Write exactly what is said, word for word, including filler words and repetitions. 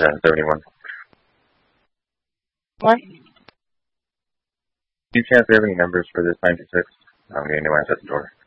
uh, seventy-one. What? Do you chance we have any numbers for this ninety-six? I'm getting no access door.